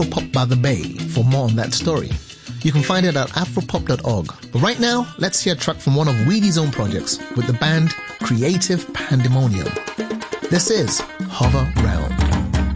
Afropop by the Bay for more on that story. You can find it at afropop.org. But right now, let's hear a track from one of Weedy's own projects with the band Creative Pandemonium. This is Hover Round.